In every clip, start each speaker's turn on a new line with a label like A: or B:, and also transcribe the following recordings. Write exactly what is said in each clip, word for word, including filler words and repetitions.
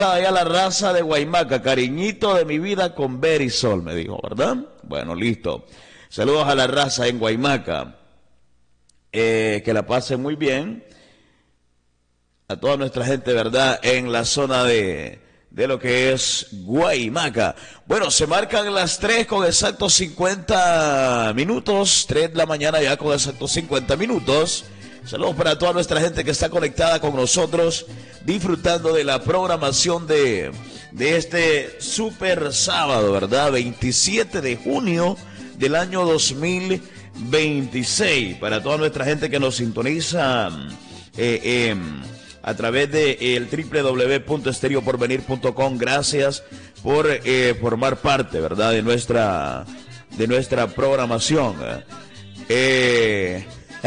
A: allá la raza de Guaymaca, cariñito de mi vida con Berisol, me dijo, ¿verdad? Bueno, listo. Saludos a la raza en Guaymaca. Eh, que la pasen muy bien. A toda nuestra gente, ¿verdad? En la zona de, de lo que es Guaymaca. Bueno, se marcan las tres con exactos cincuenta minutos. tres de la mañana ya con exactos cincuenta minutos. Saludos para toda nuestra gente que está conectada con nosotros, disfrutando de la programación de, de este super sábado, ¿verdad? veintisiete de junio del año dos mil veintiséis. Para toda nuestra gente que nos sintoniza eh, eh, a través de el doble u doble u doble u punto estereo porvenir punto com. Gracias por eh, formar parte, ¿verdad? De nuestra, de nuestra programación. Eh...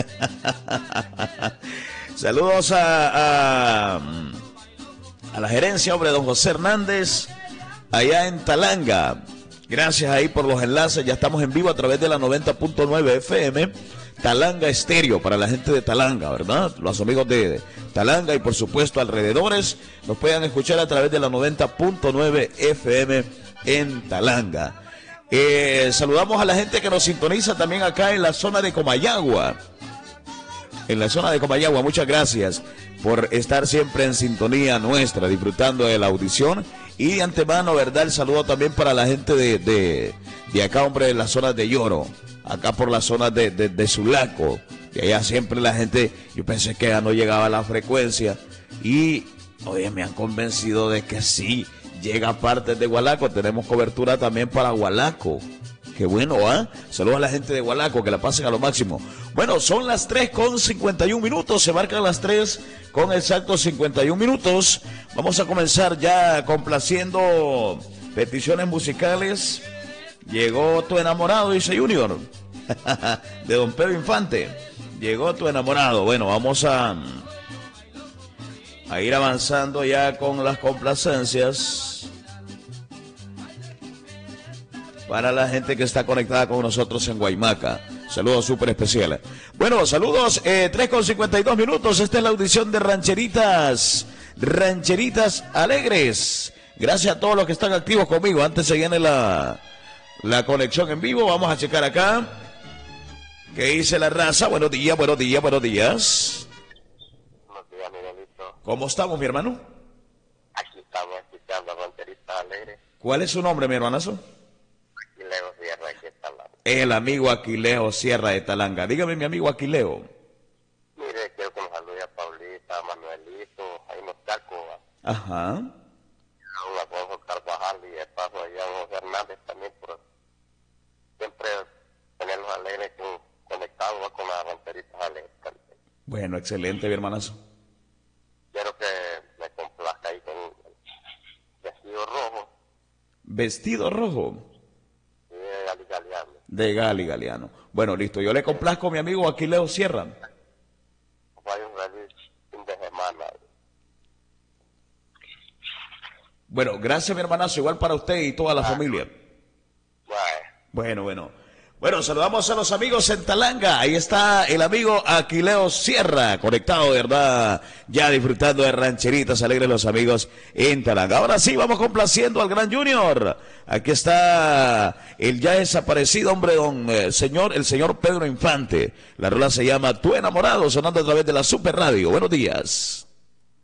A: Saludos a, a, a la gerencia, hombre, don José Hernández, allá en Talanga. Gracias ahí por los enlaces. Ya estamos en vivo a través de la noventa punto nueve F M, Talanga Estéreo, para la gente de Talanga, ¿verdad? Los amigos de Talanga y por supuesto alrededores nos puedan escuchar a través de la noventa punto nueve F M en Talanga. Eh, saludamos a la gente que nos sintoniza también acá en la zona de Comayagua. En la zona de Comayagua, muchas gracias por estar siempre en sintonía nuestra, disfrutando de la audición. Y de antemano, ¿verdad? El saludo también para la gente de, de, de acá, hombre, de las zonas de Lloro, acá por las zonas de, de, de Sulaco, que allá siempre la gente, yo pensé que ya no llegaba la frecuencia. Y, oye, me han convencido de que sí, llega parte de Gualaco, tenemos cobertura también para Gualaco. Qué bueno, ¿ah? ¿eh? Saludos a la gente de Gualaco, que la pasen a lo máximo. Bueno, son las tres con cincuenta y un minutos, se marcan las tres con exactos cincuenta y un minutos. Vamos a comenzar ya complaciendo peticiones musicales. Llegó tu enamorado, dice Junior, de don Pedro Infante. Llegó tu enamorado. Bueno, vamos a, a ir avanzando ya con las complacencias para la gente que está conectada con nosotros en Guaymaca. Saludos súper especiales. Bueno, saludos, eh, tres con cincuenta y dos minutos. Esta es la audición de Rancheritas, Rancheritas Alegres. Gracias a todos los que están activos conmigo. Antes se viene la, la conexión en vivo. Vamos a checar acá. ¿Qué dice la raza? Buenos días, buenos días, buenos días.
B: Buenos días, Miguelito.
A: ¿Cómo estamos, mi hermano?
B: Aquí estamos escuchando a Rancheritas Alegres.
A: ¿Cuál es su nombre, mi hermanazo?
B: Aquileo Sierra, aquí está la...
A: El amigo Aquileo Sierra de Talanga. Dígame, mi amigo Aquileo.
B: Mire, quiero que nos salude a Paulita, a Manuelito, ahí nos Taco, a
A: Ajá.
B: un Alfonso Carvajal y de paso allá a José Hernández también, por siempre tenerlos alegres con, conectados con las Rancheritas Alegres también.
A: Bueno, excelente, mi hermanazo.
B: Quiero que me complazca ahí con vestido rojo.
A: Vestido rojo.
B: De Gali Galeano.
A: De Gali Galeano. Bueno, listo. Yo le complazco a mi amigo Aquileo Sierra.
B: Vaya un feliz fin de semana.
A: Bueno, gracias, mi hermanazo. Igual para usted y toda la ah, familia.
B: Bueno.
A: Bueno, bueno. Bueno, saludamos a los amigos en Talanga. Ahí está el amigo Aquileo Sierra, conectado, ¿verdad? Ya disfrutando de Rancheritas Alegres, los amigos en Talanga. Ahora sí, vamos complaciendo al gran Junior. Aquí está el ya desaparecido, hombre, don eh, señor, el señor Pedro Infante. La rola se llama Tu Enamorado, sonando a través de la Super Radio. Buenos días.